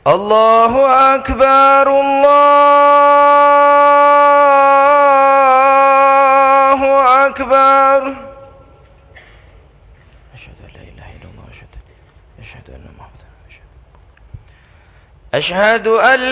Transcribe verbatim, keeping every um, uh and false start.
الله أكبر الله أكبر. أشهد أن لا إله إلا الله، أشهد أن محمدا رسول الله، أشهد أن